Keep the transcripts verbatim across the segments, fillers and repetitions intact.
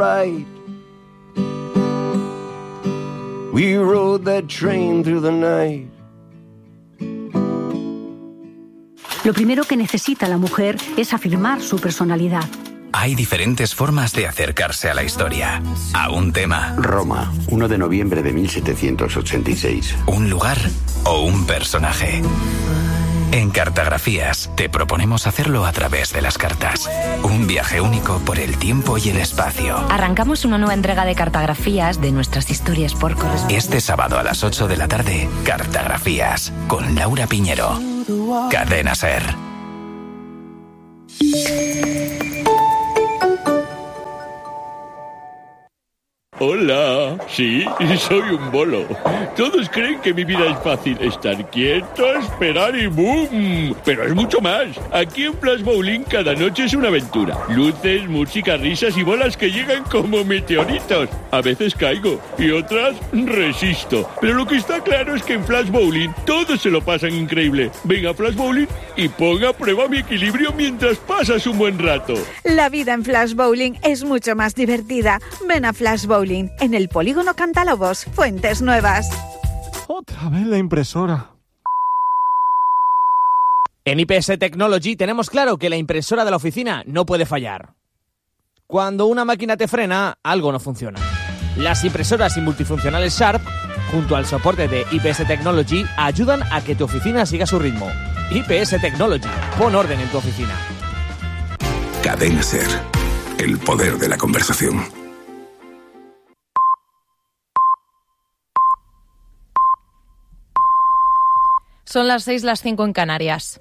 right. We rode that train through the night. Lo primero que necesita la mujer es afirmar su personalidad. Hay diferentes formas de acercarse a la historia, a un tema. Roma, uno de noviembre de mil setecientos ochenta y seis. Un lugar o un personaje. En Cartografías te proponemos hacerlo a través de las cartas. Un viaje único por el tiempo y el espacio. Arrancamos una nueva entrega de Cartografías de nuestras historias por correspondencia. Este sábado a las ocho de la tarde, Cartografías, con Laura Piñero. Cadena SER. Hola, sí, soy un bolo. Todos creen que mi vida es fácil. Estar quieto, esperar y ¡boom! Pero es mucho más. Aquí en Flash Bowling cada noche es una aventura. Luces, música, risas y bolas que llegan como meteoritos. A veces caigo y otras resisto. Pero lo que está claro es que en Flash Bowling todos se lo pasan increíble. Venga a Flash Bowling y ponga a prueba mi equilibrio mientras pasas un buen rato. La vida en Flash Bowling es mucho más divertida. Ven a Flash Bowling en el Polígono Cantalobos, Fuentes Nuevas. Otra vez la impresora. En I P S Technology tenemos claro que la impresora de la oficina no puede fallar. Cuando una máquina te frena, algo no funciona. Las impresoras y multifuncionales Sharp, junto al soporte de I P S Technology, ayudan a que tu oficina siga su ritmo. I P S Technology, pon orden en tu oficina. Cadena SER, el poder de la conversación. Son las seis, las cinco en Canarias.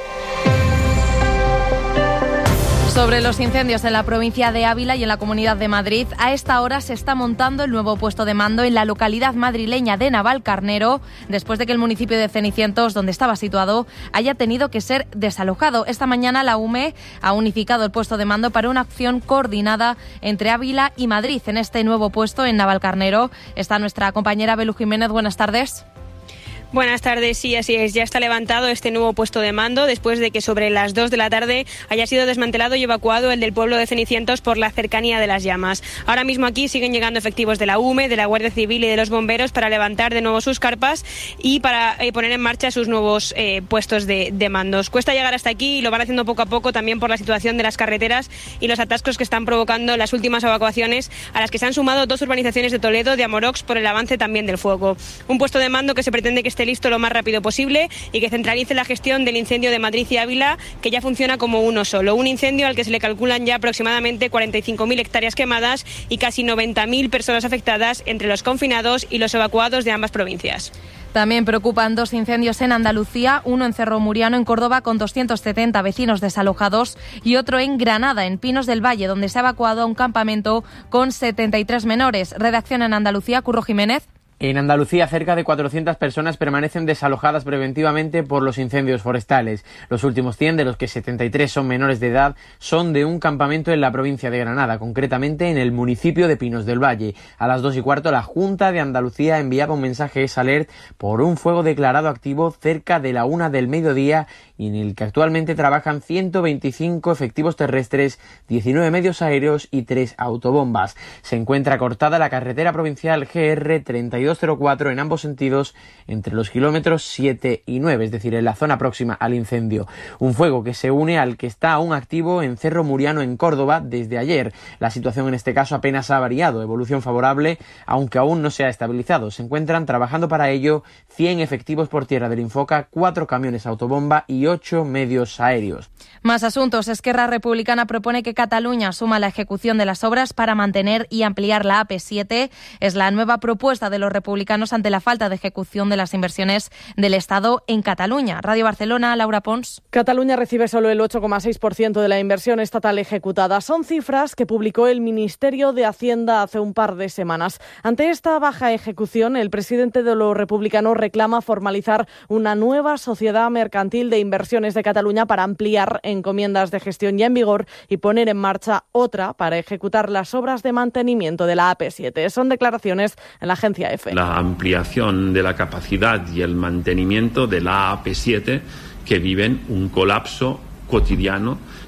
Sobre los incendios en la provincia de Ávila y en la Comunidad de Madrid, a esta hora se está montando el nuevo puesto de mando en la localidad madrileña de Navalcarnero, después de que el municipio de Cenicientos, donde estaba situado, haya tenido que ser desalojado. Esta mañana la U M E ha unificado el puesto de mando para una acción coordinada entre Ávila y Madrid. En este nuevo puesto, en Navalcarnero, está nuestra compañera Belu Jiménez. Buenas tardes. Buenas tardes, sí, así es. Ya está levantado este nuevo puesto de mando después de que sobre las dos de la tarde haya sido desmantelado y evacuado el del pueblo de Cenicientos por la cercanía de las llamas. Ahora mismo aquí siguen llegando efectivos de la U M E, de la Guardia Civil y de los bomberos para levantar de nuevo sus carpas y para eh, poner en marcha sus nuevos eh, puestos de, de mandos. Cuesta llegar hasta aquí y lo van haciendo poco a poco también por la situación de las carreteras y los atascos que están provocando las últimas evacuaciones, a las que se han sumado dos urbanizaciones de Toledo, de Amorox, por el avance también del fuego. Un puesto de mando que se pretende que esté listo lo más rápido posible y que centralice la gestión del incendio de Madrid y Ávila, que ya funciona como uno solo. Un incendio al que se le calculan ya aproximadamente cuarenta y cinco mil hectáreas quemadas y casi noventa mil personas afectadas entre los confinados y los evacuados de ambas provincias. También preocupan dos incendios en Andalucía, uno en Cerro Muriano, en Córdoba, con doscientos setenta vecinos desalojados, y otro en Granada, en Pinos del Valle, donde se ha evacuado a un campamento con setenta y tres menores. Redacción en Andalucía, Curro Jiménez. En Andalucía, cerca de cuatrocientas personas permanecen desalojadas preventivamente por los incendios forestales. Los últimos cien, de los que setenta y tres son menores de edad, son de un campamento en la provincia de Granada, concretamente en el municipio de Pinos del Valle. A las dos y cuarto, la Junta de Andalucía enviaba un mensaje S Alert por un fuego declarado activo cerca de la una del mediodía y en el que actualmente trabajan ciento veinticinco efectivos terrestres, diecinueve medios aéreos y tres autobombas. Se encuentra cortada la carretera provincial G R treinta y dos cero cuatro en ambos sentidos entre los kilómetros siete y nueve, es decir, en la zona próxima al incendio. Un fuego que se une al que está aún activo en Cerro Muriano, en Córdoba, desde ayer. La situación en este caso apenas ha variado, evolución favorable, aunque aún no se ha estabilizado. Se encuentran trabajando para ello cien efectivos por tierra del Infoca, cuatro camiones autobomba y ocho medios aéreos. Más asuntos. Esquerra Republicana propone que Cataluña asuma la ejecución de las obras para mantener y ampliar la A P siete. Es la nueva propuesta de los republicanos ante la falta de ejecución de las inversiones del Estado en Cataluña. Radio Barcelona, Laura Pons. Cataluña recibe solo el ocho coma seis por ciento de la inversión estatal ejecutada. Son cifras que publicó el Ministerio de Hacienda hace un par de semanas. Ante esta baja ejecución, el presidente de los republicanos reclama formalizar una nueva sociedad mercantil de inversiones de Cataluña para ampliar encomiendas de gestión ya en vigor y poner en marcha otra para ejecutar las obras de mantenimiento de la A P siete. Son declaraciones en la agencia EFE. La ampliación de la capacidad y el mantenimiento de la A P siete, que viven un colapso cotidiano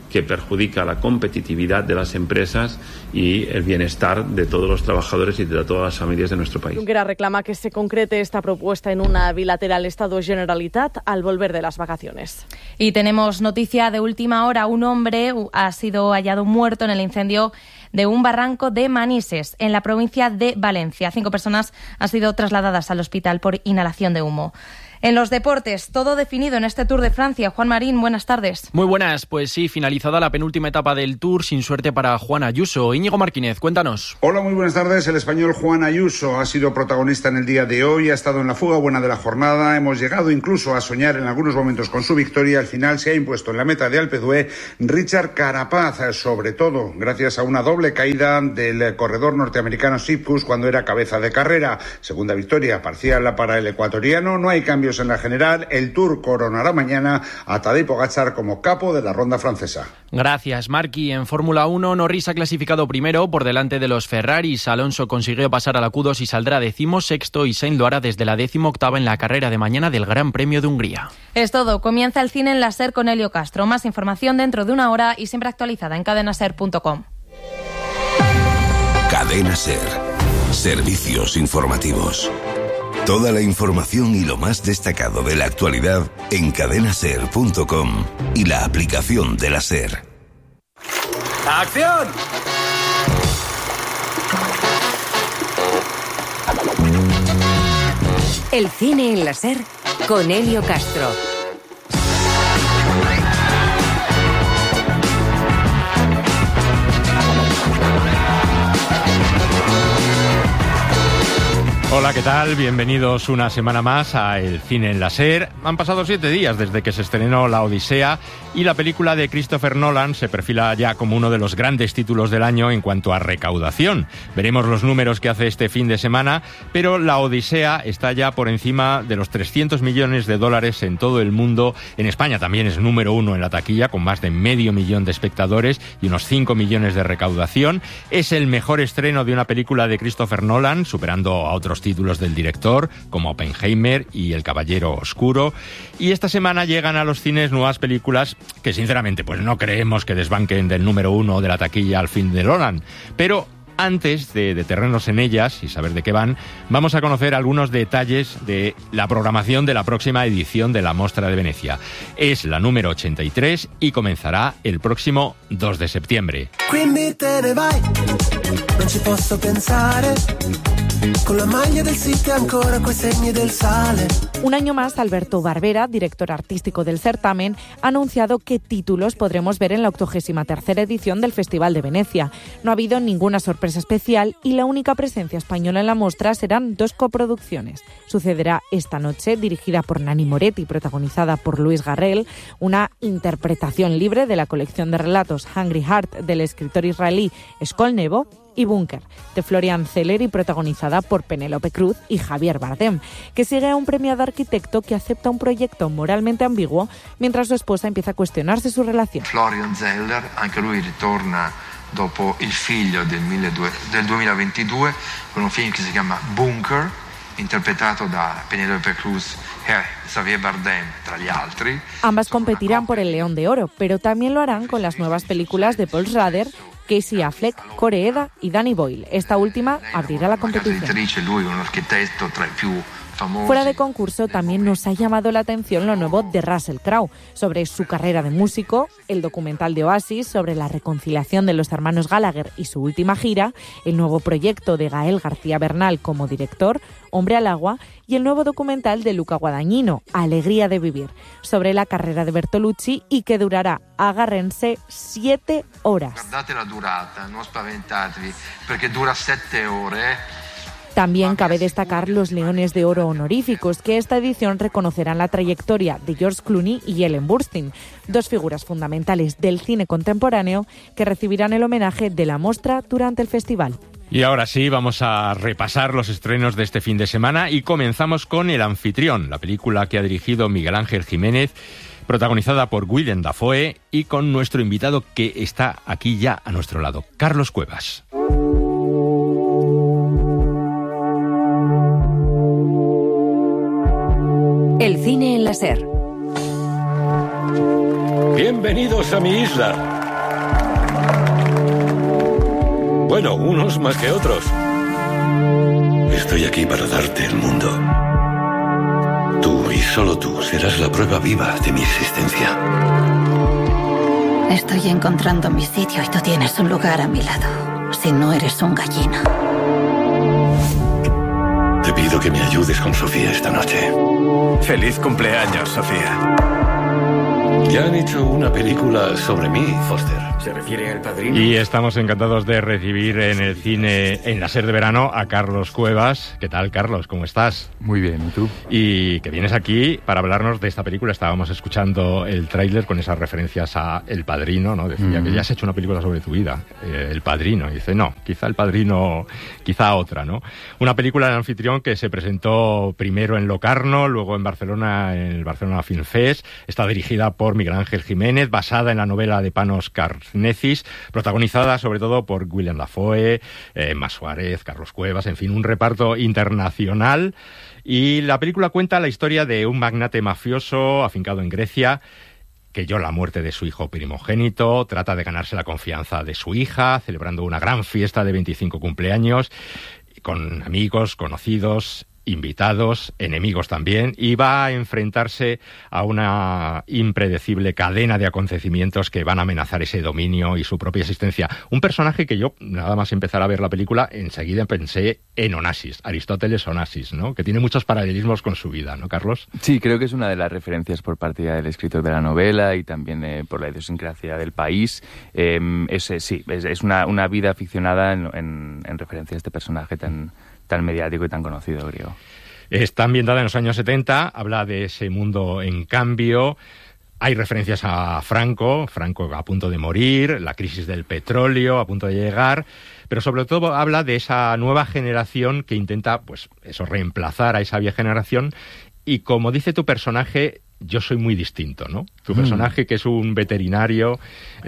que perjudica la competitividad de las empresas y el bienestar de todos los trabajadores y de todas las familias de nuestro país. Junqueras reclama que se concrete esta propuesta en una bilateral Estado-Generalitat al volver de las vacaciones. Y tenemos noticia de última hora. Un hombre ha sido hallado muerto en el incendio de un barranco de Manises, en la provincia de Valencia. Cinco personas han sido trasladadas al hospital por inhalación de humo. En los deportes, todo definido en este Tour de Francia. Juan Marín, buenas tardes. Muy buenas, pues sí, finalizada la penúltima etapa del Tour, sin suerte para Juan Ayuso. Íñigo Martínez, cuéntanos. Hola, muy buenas tardes. El español Juan Ayuso ha sido protagonista en el día de hoy, ha estado en la fuga buena de la jornada. Hemos llegado incluso a soñar en algunos momentos con su victoria. Al final se ha impuesto en la meta de Alpe d'Huez Richard Carapaz, sobre todo gracias a una doble caída del corredor norteamericano Sipkus cuando era cabeza de carrera. Segunda victoria parcial para el ecuatoriano. No hay cambios en la general. El Tour coronará mañana a Tadej Pogačar como capo de la ronda francesa. Gracias, Marqui. En Fórmula uno, Norris ha clasificado primero por delante de los Ferraris. Alonso consiguió pasar a la Q dos y saldrá decimosexto, y Sainz lo hará desde la decimoctava en la carrera de mañana del Gran Premio de Hungría. Es todo. Comienza el cine en la SER con Helio Castro. Más información dentro de una hora y siempre actualizada en cadena ser punto com. Cadena SER. Servicios informativos. Toda la información y lo más destacado de la actualidad en cadena ser punto com y la aplicación de la SER. ¡Acción! El cine en la SER con Helio Castro. Hola, ¿qué tal? Bienvenidos una semana más a El Cine en la SER. Han pasado siete días desde que se estrenó La Odisea y la película de Christopher Nolan se perfila ya como uno de los grandes títulos del año en cuanto a recaudación. Veremos los números que hace este fin de semana, pero La Odisea está ya por encima de los trescientos millones de dólares en todo el mundo. En España también es número uno en la taquilla, con más de medio millón de espectadores y unos cinco millones de recaudación. Es el mejor estreno de una película de Christopher Nolan, superando a otros títulos del director como Oppenheimer y El Caballero Oscuro. Y esta semana llegan a los cines nuevas películas que sinceramente pues no creemos que desbanquen del número uno de la taquilla al fin de Nolan, pero antes de detenernos en ellas y saber de qué van, vamos a conocer algunos detalles de la programación de la próxima edición de la Mostra de Venecia. Es la número ochenta y tres y comenzará el próximo dos de septiembre. Quindi te ne vai, non ci posso pensare. Con la maglia del City ancora coi segni del sale. Un año más, Alberto Barbera, director artístico del certamen, ha anunciado qué títulos podremos ver en la octogésima tercera edición del Festival de Venecia. No ha habido ninguna sorpresa especial y la única presencia española en la muestra serán dos coproducciones. Sucederá esta noche, dirigida por Nani Moretti y protagonizada por Luis Garrel, una interpretación libre de la colección de relatos Hungry Heart del escritor israelí Eshkol Nevo, y Bunker, de Florian Zeller y protagonizada por Penélope Cruz y Javier Bardem, que sigue a un premiado arquitecto que acepta un proyecto moralmente ambiguo mientras su esposa empieza a cuestionarse su relación. Florian Zeller, anche lui ritorna dopo Il figlio del, del duemilaventidue con un film che si chiama Bunker, interpretato da Penélope Cruz e Javier Bardem, tra gli altri. Ambas competirán por el León de Oro, pero también lo harán con las nuevas películas de Paul Schrader, Casey Affleck, Corey Eda y Danny Boyle. Esta última abrirá la competición. Fuera de concurso, también nos ha llamado la atención lo nuevo de Russell Crowe, sobre su carrera de músico, el documental de Oasis sobre la reconciliación de los hermanos Gallagher y su última gira, el nuevo proyecto de Gael García Bernal como director, Hombre al agua, y el nuevo documental de Luca Guadagnino, Alegría de vivir, sobre la carrera de Bertolucci y que durará, agárrense, siete horas. Guardate la durata, no spaventatevi, perché dura sette ore. También cabe destacar los Leones de Oro honoríficos, que esta edición reconocerán la trayectoria de George Clooney y Ellen Burstyn, dos figuras fundamentales del cine contemporáneo que recibirán el homenaje de la Mostra durante el festival. Y ahora sí, vamos a repasar los estrenos de este fin de semana y comenzamos con El Anfitrión, la película que ha dirigido Miguel Ángel Jiménez, protagonizada por Willem Dafoe y con nuestro invitado que está aquí ya a nuestro lado, Carlos Cuevas. El cine en la SER. Bienvenidos a mi isla. Bueno, unos más que otros. Estoy aquí para darte el mundo. Tú y solo tú serás la prueba viva de mi existencia. Estoy encontrando mi sitio y tú tienes un lugar a mi lado. Si no eres un gallina. Te pido que me ayudes con Sofía esta noche. Feliz cumpleaños, Sofía. Ya han hecho una película sobre mí, Foster. ¿Se refiere al Padrino? Y estamos encantados de recibir en el cine en la SER de verano a Carlos Cuevas. ¿Qué tal, Carlos? ¿Cómo estás? Muy bien, ¿y tú? Y que vienes aquí para hablarnos de esta película. Estábamos escuchando el tráiler con esas referencias a El Padrino, ¿no? Decía mm. que ya has hecho una película sobre tu vida, eh, El Padrino. Y dice, no, quizá El Padrino, quizá otra, ¿no? Una película de anfitrión que se presentó primero en Locarno, luego en Barcelona, en el Barcelona Film Fest. Está dirigida por Miguel Ángel Jiménez, basada en la novela de Panos Karnecis, protagonizada sobre todo por Willem Dafoe, eh, Emma Suárez, Carlos Cuevas, en fin, un reparto internacional. Y la película cuenta la historia de un magnate mafioso afincado en Grecia que llora la muerte de su hijo primogénito, trata de ganarse la confianza de su hija, celebrando una gran fiesta de veinticinco cumpleaños, con amigos, conocidos, invitados, enemigos también, y va a enfrentarse a una impredecible cadena de acontecimientos que van a amenazar ese dominio y su propia existencia. Un personaje que yo, nada más empezar a ver la película, enseguida pensé en Onassis, Aristóteles Onassis, ¿no? Que tiene muchos paralelismos con su vida, ¿no, Carlos? Sí, creo que es una de las referencias por parte del escritor de la novela y también eh, por la idiosincrasia del país. Eh, es, eh, sí, es, es una, una vida ficcionada en, en, en referencia a este personaje tan... tan mediático y tan conocido, griego. Está ambientada en los años setenta, habla de ese mundo en cambio. Hay referencias a Franco, Franco a punto de morir, la crisis del petróleo a punto de llegar, pero sobre todo habla de esa nueva generación que intenta, pues, eso, reemplazar a esa vieja generación. Y como dice tu personaje, yo soy muy distinto, ¿no? Tu personaje, mm. que es un veterinario,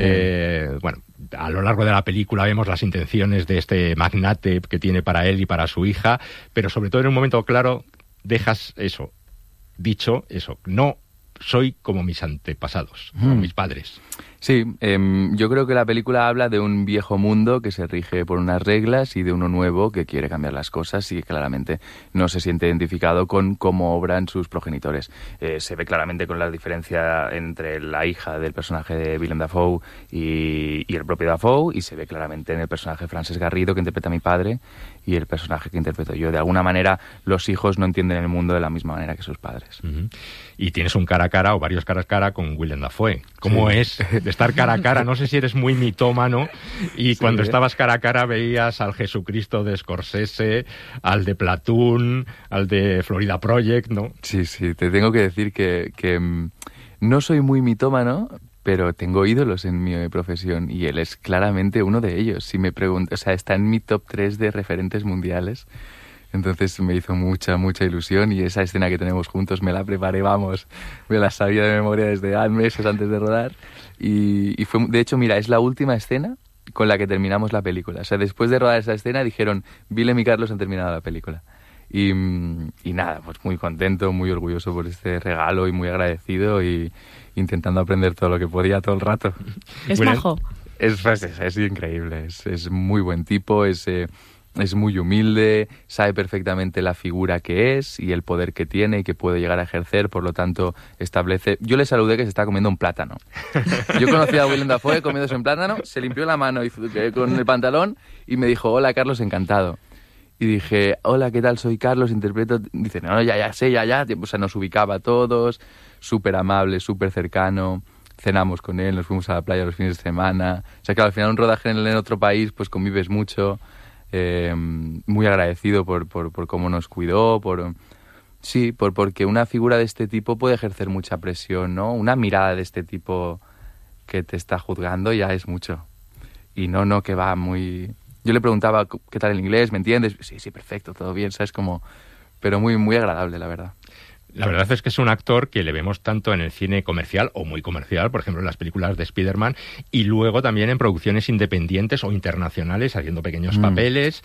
eh, mm. bueno, a lo largo de la película vemos las intenciones de este magnate que tiene para él y para su hija, pero sobre todo en un momento claro dejas eso, dicho eso, no soy como mis antepasados, como mm. mis padres. Sí, eh, yo creo que la película habla de un viejo mundo que se rige por unas reglas y de uno nuevo que quiere cambiar las cosas y que claramente no se siente identificado con cómo obran sus progenitores. Eh, se ve claramente con la diferencia entre la hija del personaje de Willem Dafoe y, y el propio Dafoe, y se ve claramente en el personaje de Francesc Garrido, que interpreta a mi padre, y el personaje que interpreto yo. De alguna manera, los hijos no entienden el mundo de la misma manera que sus padres. Uh-huh. Y tienes un cara a cara o varios caras a cara con Willem Dafoe. ¿Cómo sí. es de estar cara a cara? No sé si eres muy mitómano y sí, cuando ¿eh? estabas cara a cara veías al Jesucristo de Scorsese, al de Platoon, al de Florida Project, ¿no? Sí, sí, te tengo que decir que, que um, no soy muy mitómano, pero tengo ídolos en mi profesión y él es claramente uno de ellos. Si me pregunto, o sea, está en mi top tres de referentes mundiales. Entonces me hizo mucha, mucha ilusión y esa escena que tenemos juntos me la preparé, vamos, me la sabía de memoria desde meses antes de rodar y, y fue, de hecho, mira, es la última escena con la que terminamos la película. O sea, después de rodar esa escena dijeron, Willem y Carlos han terminado la película. Y, y nada, pues muy contento, muy orgulloso por este regalo y muy agradecido y intentando aprender todo lo que podía todo el rato. ¿Es majo? Es, es, es, es increíble, es, es muy buen tipo, es... Eh, Es muy humilde, sabe perfectamente la figura que es y el poder que tiene y que puede llegar a ejercer, por lo tanto establece... Yo le saludé que se estaba comiendo un plátano. Yo conocí a Willem Dafoe comiéndose un plátano, se limpió la mano y, con el pantalón y me dijo, hola Carlos, encantado. Y dije, hola, ¿qué tal? Soy Carlos, interpreto... Dice, no, no, ya, ya sé, ya, ya. O sea, nos ubicaba a todos, súper amable, súper cercano. Cenamos con él, nos fuimos a la playa los fines de semana. O sea, que al final un rodaje en, en otro país, pues convives mucho... Eh, muy agradecido por, por, por cómo nos cuidó, por sí, por porque una figura de este tipo puede ejercer mucha presión, ¿no? Una mirada de este tipo que te está juzgando ya es mucho. Y no, no, que va muy... Yo le preguntaba, ¿qué tal el inglés? ¿Me entiendes? Sí, sí, perfecto, todo bien, ¿sabes? Como... Pero muy, muy agradable, la verdad. La verdad es que es un actor que le vemos tanto en el cine comercial o muy comercial, por ejemplo en las películas de Spider-Man, y luego también en producciones independientes o internacionales, haciendo pequeños mm. papeles,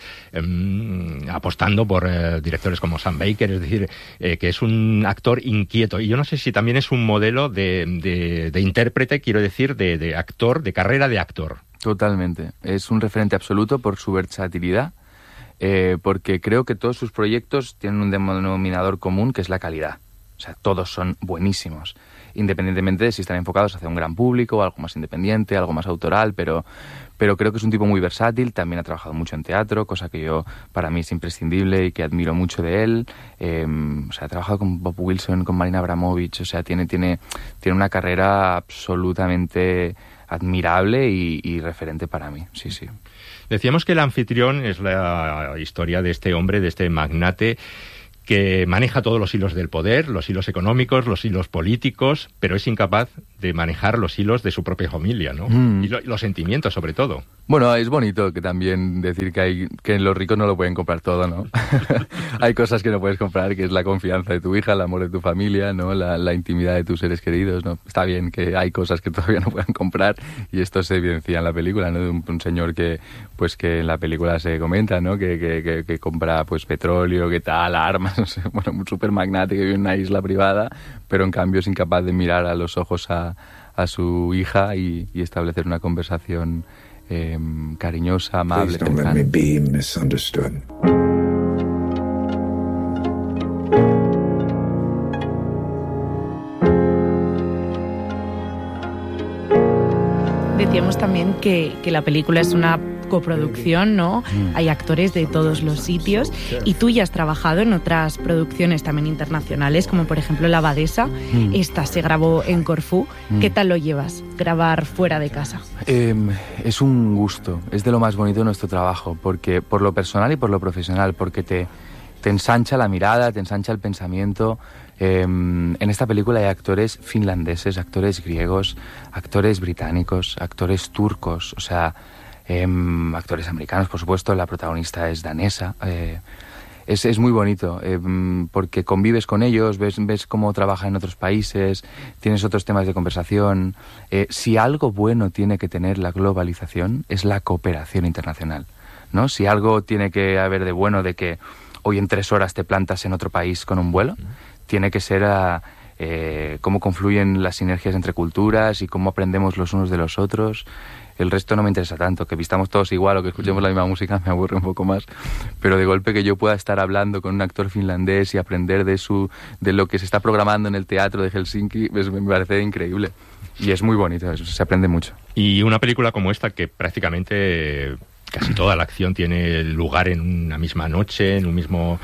eh, apostando por eh, directores como Sam Baker, es decir, eh, que es un actor inquieto. Y yo no sé si también es un modelo de, de, de intérprete, quiero decir, de, de actor, de carrera de actor. Totalmente. Es un referente absoluto por su versatilidad, eh, porque creo que todos sus proyectos tienen un denominador común, que es la calidad. O sea, todos son buenísimos, independientemente de si están enfocados hacia un gran público, algo más independiente, algo más autoral, pero, pero creo que es un tipo muy versátil. También ha trabajado mucho en teatro, cosa que yo, para mí es imprescindible y que admiro mucho de él. Eh, o sea, ha trabajado con Bob Wilson, con Marina Abramovich, o sea, tiene, tiene, tiene una carrera absolutamente admirable y, y referente para mí, sí, sí. Decíamos que el anfitrión es la historia de este hombre, de este magnate, que maneja todos los hilos del poder, los hilos económicos, los hilos políticos, pero es incapaz de manejar los hilos de su propia familia, ¿no? Mm. Y lo, los sentimientos, sobre todo. Bueno, es bonito que también decir que hay que los ricos no lo pueden comprar todo, ¿no? Hay cosas que no puedes comprar, que es la confianza de tu hija, el amor de tu familia, ¿no? La, la intimidad de tus seres queridos, ¿no? Está bien que hay cosas que todavía no puedan comprar y esto se evidencia en la película, ¿no? De un, un señor que, pues que en la película se comenta, ¿no? Que, que, que, que compra, pues, petróleo, que tal, armas, no sé, bueno, un super magnate que vive en una isla privada, pero en cambio es incapaz de mirar a los ojos a, a su hija y, y establecer una conversación eh, cariñosa, amable, cercana. Decíamos también que, que la película es una coproducción, ¿no? Mm. Hay actores de todos los sitios y tú ya has trabajado en otras producciones también internacionales, como por ejemplo La Abadesa. Mm. Esta se grabó en Corfú. Mm. ¿Qué tal lo llevas, grabar fuera de casa? Eh, es un gusto, es de lo más bonito de nuestro trabajo, porque por lo personal y por lo profesional, porque te, te ensancha la mirada, te ensancha el pensamiento. Eh, en esta película hay actores finlandeses, actores griegos, actores británicos, actores turcos, o sea, eh, actores americanos, por supuesto. La protagonista es danesa. Eh, es, es muy bonito eh, porque convives con ellos, ves, ves cómo trabajan en otros países, tienes otros temas de conversación. Eh, si algo bueno tiene que tener la globalización es la cooperación internacional, ¿no? Si algo tiene que haber de bueno de que hoy en tres horas te plantas en otro país con un vuelo, tiene que ser a, eh, cómo confluyen las sinergias entre culturas y cómo aprendemos los unos de los otros. El resto no me interesa tanto, que vistamos todos igual o que escuchemos la misma música me aburre un poco más, pero de golpe que yo pueda estar hablando con un actor finlandés y aprender de su de lo que se está programando en el teatro de Helsinki, pues me parece increíble. Y es muy bonito, eso, se aprende mucho. Y una película como esta, que prácticamente casi toda la acción tiene lugar en una misma noche, en un mismo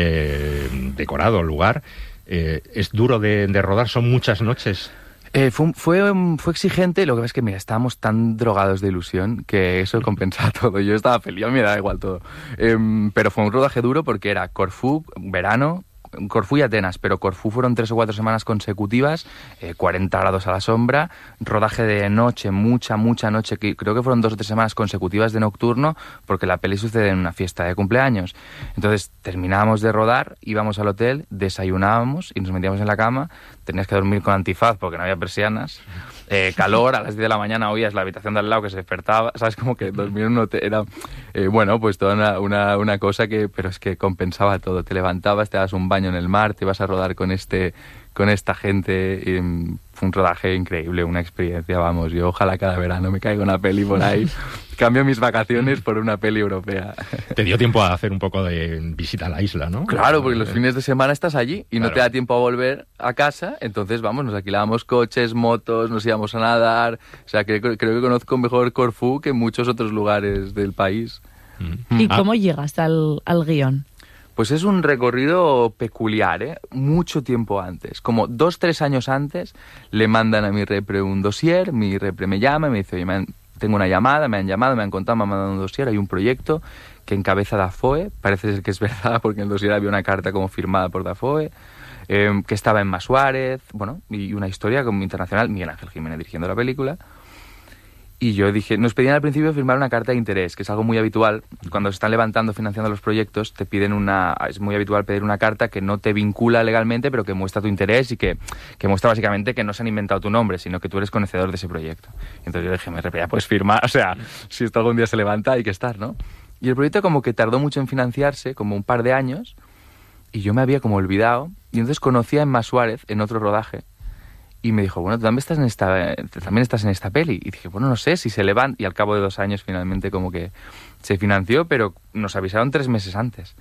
eh, decorado lugar, eh, es duro de, de rodar, son muchas noches. Eh, fue, fue, fue exigente, lo que pasa es que mira, estábamos tan drogados de ilusión que eso compensaba todo. Yo estaba feliz, a mí me da igual todo. Eh, pero fue un rodaje duro porque era Corfú, verano, Corfú y Atenas, pero Corfú fueron tres o cuatro semanas consecutivas, eh, cuarenta grados a la sombra, rodaje de noche, mucha, mucha noche, que creo que fueron dos o tres semanas consecutivas de nocturno, porque la peli sucede en una fiesta de cumpleaños. Entonces terminábamos de rodar, íbamos al hotel, desayunábamos y nos metíamos en la cama, tenías que dormir con antifaz porque no había persianas, eh, calor, a las diez de la mañana oías la habitación de al lado que se despertaba, ¿sabes? Como que dormir en un hotel era, eh, bueno, pues toda una, una, una cosa que, pero es que compensaba todo. Te levantabas, te dabas un baño en el mar, te vas a rodar con este con esta gente y fue un rodaje increíble, una experiencia, vamos, yo ojalá cada verano me caiga una peli por ahí, cambio mis vacaciones por una peli europea. Te dio tiempo a hacer un poco de visita a la isla, ¿no? Claro, porque los fines de semana estás allí y claro, no te da tiempo a volver a casa, entonces vamos, nos alquilábamos coches, motos, nos íbamos a nadar, o sea, que creo que conozco mejor Corfú que muchos otros lugares del país. ¿Y ah. cómo llegas al, al guión? Pues es un recorrido peculiar, ¿eh? Mucho tiempo antes, como dos, tres años antes, le mandan a mi repre un dossier, mi repre me llama y me dice, oye, me han, tengo una llamada, me han llamado, me han contado, me han mandado un dossier, hay un proyecto que encabeza Dafoe, parece ser que es verdad porque en el dossier había una carta como firmada por Dafoe, eh, que estaba en Emma Suárez, bueno, y una historia como internacional, Miguel Ángel Jiménez dirigiendo la película. Y yo dije, nos pedían al principio firmar una carta de interés, que es algo muy habitual. Cuando se están levantando, financiando los proyectos, te piden una... Es muy habitual pedir una carta que no te vincula legalmente, pero que muestra tu interés y que, que muestra básicamente que no se han inventado tu nombre, sino que tú eres conocedor de ese proyecto. Entonces yo dije, me repetía, puedes firmar, o sea, si esto algún día se levanta, hay que estar, ¿no? Y el proyecto como que tardó mucho en financiarse, como un par de años, y yo me había como olvidado. Y entonces conocí a Emma Suárez en otro rodaje. Y me dijo, bueno, ¿tú también estás en esta, también estás en esta peli? Y dije, bueno, no sé si se levanta. Y al cabo de dos años finalmente como que se financió, pero nos avisaron tres meses antes.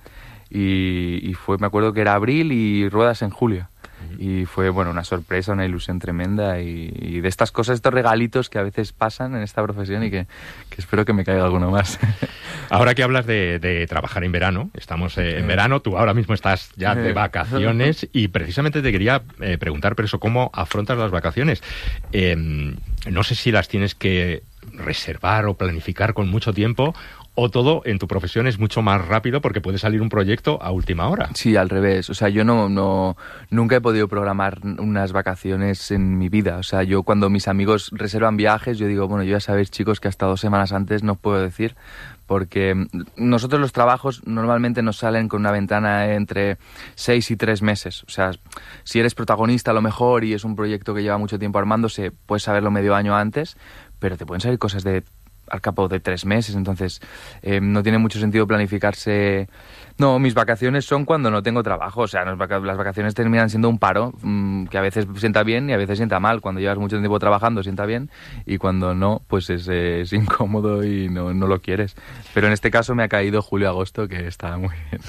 Y, y fue, me acuerdo que era abril y ruedas en julio. Y fue, bueno, una sorpresa, una ilusión tremenda y, y de estas cosas, estos regalitos que a veces pasan en esta profesión y que, que espero que me caiga alguno más. Ahora que hablas de, de trabajar en verano, estamos eh, en verano, tú ahora mismo estás ya de vacaciones y precisamente te quería eh, preguntar, pero eso, ¿cómo afrontas las vacaciones? Eh, no sé si las tienes que reservar o planificar con mucho tiempo, o todo en tu profesión es mucho más rápido porque puede salir un proyecto a última hora. Sí, al revés. O sea, yo no, no nunca he podido programar unas vacaciones en mi vida. O sea, yo cuando mis amigos reservan viajes, yo digo, bueno, yo ya sabéis, chicos, que hasta dos semanas antes no os puedo decir, porque nosotros los trabajos normalmente nos salen con una ventana entre seis y tres meses. O sea, si eres protagonista a lo mejor y es un proyecto que lleva mucho tiempo armándose, puedes saberlo medio año antes, pero te pueden salir cosas de al cabo de tres meses, entonces eh, no tiene mucho sentido planificarse. No, mis vacaciones son cuando no tengo trabajo, o sea, las vacaciones terminan siendo un paro, mmm, que a veces sienta bien y a veces sienta mal. Cuando llevas mucho tiempo trabajando sienta bien y cuando no, pues es, es incómodo y no, no lo quieres. Pero en este caso me ha caído julio-agosto, que está muy bien.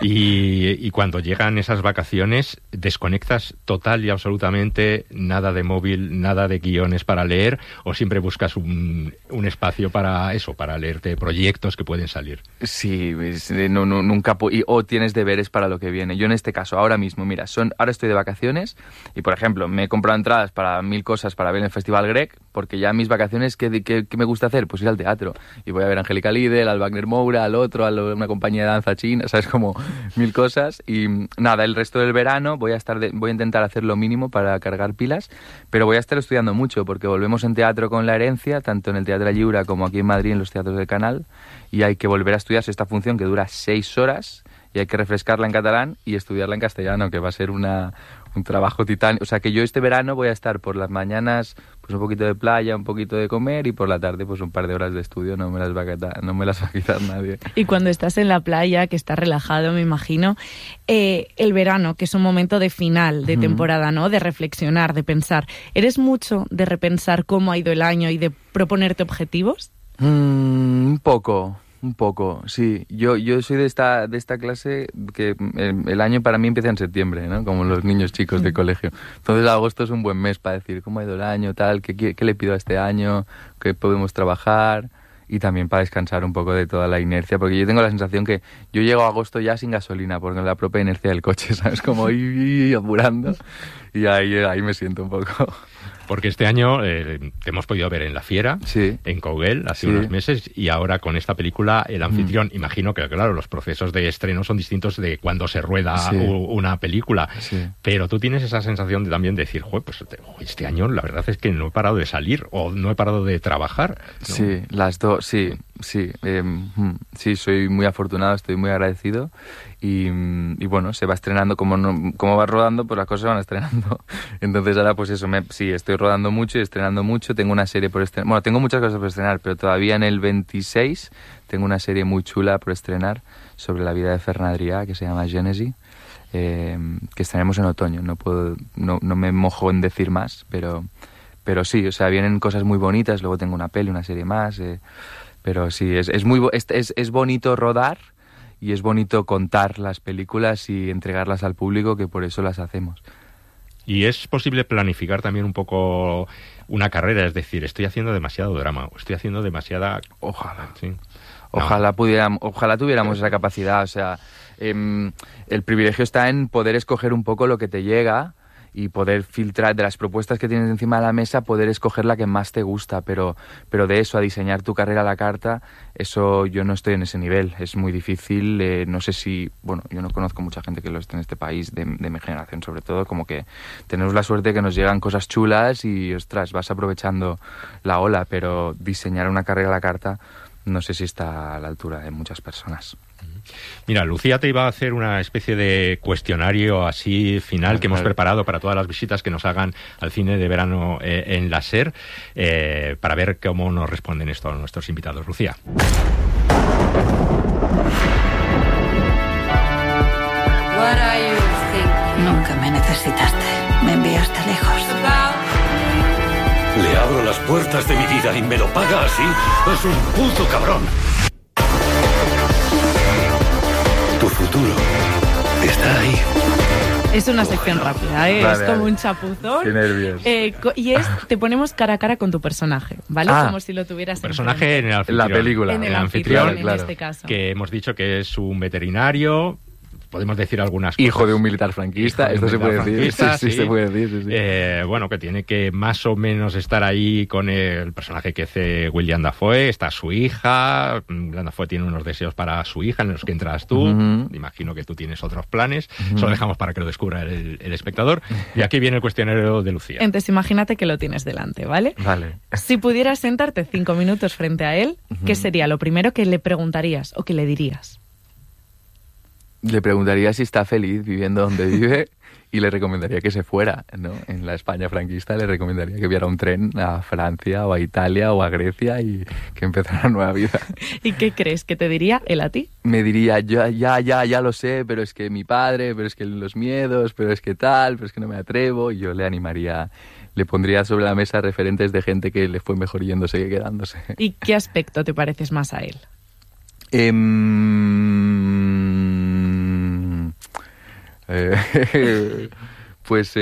Y, y cuando llegan esas vacaciones, ¿desconectas total y absolutamente nada de móvil, nada de guiones para leer, o siempre buscas un, un espacio para eso, para leerte proyectos que pueden salir? Sí, no, no, nunca... Y, o tienes deberes para lo que viene. Yo en este caso, ahora mismo, mira, son ahora estoy de vacaciones y, por ejemplo, me he comprado entradas para mil cosas para ver el Festival Grec, porque ya en mis vacaciones, ¿qué, qué, qué me gusta hacer? Pues ir al teatro. Y voy a ver a Angélica Lidl, al Wagner Moura, al otro, a una compañía de danza china, ¿sabes? Como mil cosas. Y nada, el resto del verano voy a estar de, voy a intentar hacer lo mínimo para cargar pilas, pero voy a estar estudiando mucho, porque volvemos en teatro con La Herencia, tanto en el Teatro Lliure como aquí en Madrid, en los teatros del Canal, y hay que volver a estudiarse esta función que dura seis horas y hay que refrescarla en catalán y estudiarla en castellano, que va a ser una, un trabajo titánico. O sea, que yo este verano voy a estar por las mañanas pues un poquito de playa, un poquito de comer, y por la tarde pues un par de horas de estudio. No me las va a quitar, no me las va a quitar nadie. Y cuando estás en la playa, que estás relajado, me imagino, eh, el verano, que es un momento de final de temporada, ¿no? De reflexionar, de pensar. ¿Eres mucho de repensar cómo ha ido el año y de proponerte objetivos? Mm, un poco... Un poco, sí. Yo yo soy de esta de esta clase que el, el año para mí empieza en septiembre, ¿no? Como los niños chicos de colegio. Entonces agosto es un buen mes para decir cómo ha ido el año, tal, qué, qué, qué le pido a este año, qué podemos trabajar, y también para descansar un poco de toda la inercia, porque yo tengo la sensación que yo llego a agosto ya sin gasolina, porque la propia inercia del coche, ¿sabes? Como ir apurando, y ahí, ahí me siento un poco... Porque este año eh, te hemos podido ver en La Fiera, sí, en Coguel, hace sí, unos meses, y ahora con esta película, El Anfitrión. Mm. Imagino que, claro, los procesos de estreno son distintos de cuando se rueda sí. una película. Sí. Pero tú tienes esa sensación de también decir, joder, pues este año la verdad es que no he parado de salir o no he parado de trabajar, ¿no? Sí, las dos, sí, sí. Eh, sí, soy muy afortunado, estoy muy agradecido. Y, y bueno, se va estrenando, como no, como va rodando, pues las cosas se van estrenando. Entonces ahora pues eso, me, sí, estoy rodando mucho y estrenando mucho. Tengo una serie por estrenar, bueno, tengo muchas cosas por estrenar, pero todavía en el veintiséis tengo una serie muy chula por estrenar sobre la vida de Ferran Adrià, que se llama Génesis, eh, que estrenaremos en otoño. No puedo, no, no me mojo en decir más, pero, pero sí, o sea, vienen cosas muy bonitas. Luego tengo una peli, una serie más, eh, pero sí, es, es muy es, es, es bonito rodar. Y es bonito contar las películas y entregarlas al público, que por eso las hacemos. ¿Y es posible planificar también un poco una carrera? Es decir, estoy haciendo demasiado drama, o estoy haciendo demasiada... Ojalá. Sí. Ojalá, no. pudiéramos, ojalá tuviéramos esa capacidad. O sea, eh, el privilegio está en poder escoger un poco lo que te llega y poder filtrar de las propuestas que tienes encima de la mesa, poder escoger la que más te gusta, pero, pero de eso a diseñar tu carrera a la carta, eso yo no estoy en ese nivel, es muy difícil, eh, no sé si, bueno, yo no conozco mucha gente que lo esté en este país, de, de mi generación sobre todo, como que tenemos la suerte de que nos llegan cosas chulas y, ostras, vas aprovechando la ola, pero diseñar una carrera a la carta no sé si está a la altura de muchas personas. Mira, Lucía te iba a hacer una especie de cuestionario así final que hemos preparado para todas las visitas que nos hagan al cine de verano eh, en la SER, eh, para ver cómo nos responden esto nuestros invitados. Lucía. Nunca me necesitaste. Me enviaste lejos. las puertas de mi vida y me lo paga así, es un puto cabrón. Tu futuro está ahí. Es una sección rápida, ¿eh? Vale, es como vale. un chapuzón. Qué nervios. Eh, co- y es, te ponemos cara a cara con tu personaje, ¿vale? Ah, como si lo tuvieras personaje en el anfitrión. La película. En el El anfitrión, anfitrión, en este caso. que hemos dicho que es un veterinario. Podemos decir algunas cosas. Hijo de un militar franquista, Hijo de un esto se puede militar decir. franquista, Sí, sí, se puede decir. Sí, sí. Eh, bueno, que tiene que más o menos estar ahí con el personaje que hace William Dafoe. Está su hija. William Dafoe tiene unos deseos para su hija en los que entras tú. Ujú. Imagino que tú tienes otros planes. Ujú. Eso lo dejamos para que lo descubra el, el espectador. Y aquí viene el cuestionario de Lucía. Entonces imagínate que lo tienes delante, ¿vale? Vale. Si pudieras sentarte cinco minutos frente a él, ¿qué Ujú. sería lo primero que le preguntarías o que le dirías? Le preguntaría si está feliz viviendo donde vive y le recomendaría que se fuera, ¿no? En la España franquista le recomendaría que viera un tren a Francia o a Italia o a Grecia y que empezara una nueva vida. ¿Y qué crees que te diría él a ti? Me diría, yo, ya, ya, ya lo sé, pero es que mi padre, pero es que los miedos, pero es que tal, pero es que no me atrevo. Y yo le animaría, le pondría sobre la mesa referentes de gente que le fue mejor yéndose que quedándose. ¿Y qué aspecto te pareces más a él? Em, eh, pues